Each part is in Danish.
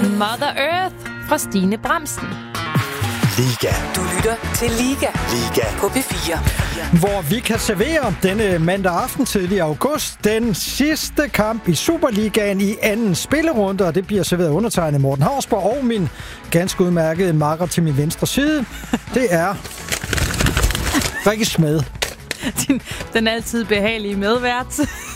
Mother Earth fra Stine Bramsen. Liga. Du lytter til Liga. Liga. På P4. Hvor vi kan servere denne mandag aften tidlig i august den sidste kamp i Superligaen i anden spillerunde, og det bliver serveret undertegnet Morten Hausborg og min ganske udmærkede makker til min venstre side. Det er Rikke Smed. Den altid behagelige medvært.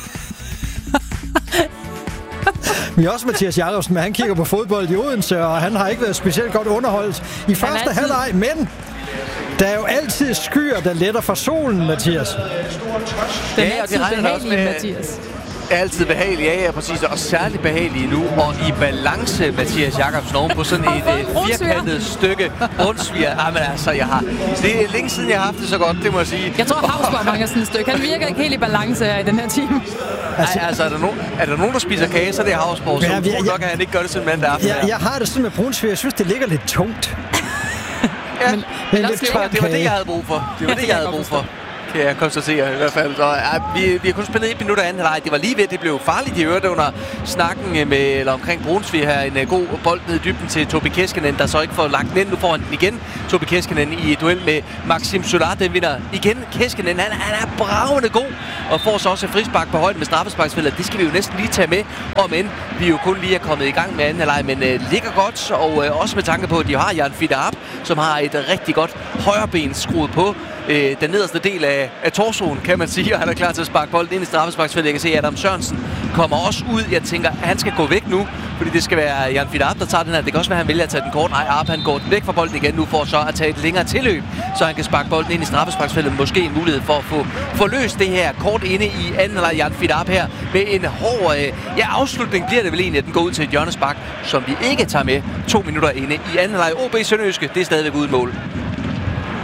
Vi har også Mathias Jacobsen, men han kigger på fodbold i Odense, og han har ikke været specielt godt underholdt i første halvleg, men der er jo altid skyer, der letter fra solen, Mathias. Den er altid behagelige, Mathias. Altid behagelig, ja, præcis. Og særligt behagelig nu. Og i balance, Mathias Jacobsen, oven på sådan et firkantet stykke brunsviger. Men altså, det er længe siden, jeg har haft det så godt, det må jeg sige. Jeg tror, Hausborg mangler sådan et stykke. Han virker ikke helt i balance her i den her time. Altså, er der nogen, der spiser kage, så er det Hausborg. Så tror nok, at han ikke gør det sådan mandag aften. Jeg har det sådan med brunsviger. Jeg synes, det ligger lidt tungt. Ja, men det var det, jeg havde brug for. Kan jeg konstatere i hvert fald. Så, vi har kun spillet 1 minut af anden halvleg. Det var lige ved, det blev farligt i øvrigt under snakken omkring Brunsvig her. En god bold ned i dybden til Tobi Keskinen, der så ikke får lagt den ind. Nu får han den igen. Tobi Keskinen i duel med Maxim Solar. Den vinder igen Keskinen. Han er bravende god og får så også et frispark på højden med straffesparksfældet. Det skal vi jo næsten lige tage med. Men vi jo kun lige er kommet i gang med anden halvleg, men ligger godt. Og også med tanke på, at de har Jan Fidarab, som har et rigtig godt højreben skruet på den nederste del af torsoen, kan man sige, og han er klar til at sparke bolden ind i straffesparksfeltet. Jeg kan se, at Adam Sørensen kommer også ud. Jeg tænker, at han skal gå væk nu, fordi det skal være Jan Fidarab, der tager den her. Det kan også være, at han vælger at tage den kort. Nej, Arp, han går væk fra bolden igen nu for så at tage et længere tilløb, så han kan sparke bolden ind i straffesparksfeltet. Måske en mulighed for at få løst det her kort inde i anden halvleg. Jan Fidarab her med en hård afslutning bliver det vel egentlig, at den går ud til et hjørnespark, som vi ikke tager med 2 minutter inde i anden halvleg. OB Sønderjyske, det er stadigvæk ude mål.